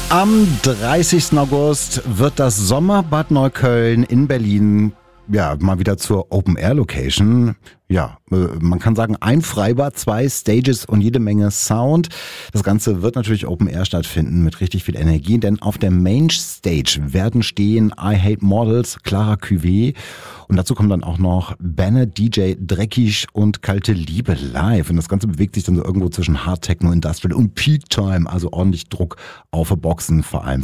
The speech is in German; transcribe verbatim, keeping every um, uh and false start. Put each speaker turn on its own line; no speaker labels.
Am dreißigsten August wird das Sommerbad Neukölln in Berlin ja mal wieder zur Open-Air-Location. Ja, man kann sagen, ein Freibad, zwei Stages und jede Menge Sound. Das Ganze wird natürlich Open Air stattfinden mit richtig viel Energie, denn auf der Main Stage werden stehen I Hate Models, Clara Cuvée und dazu kommen dann auch noch Banner, D J Dreckig und Kalte Liebe live. Und das Ganze bewegt sich dann so irgendwo zwischen Hard Techno, Industrial und Peak Time, also ordentlich Druck auf Boxen, vor allem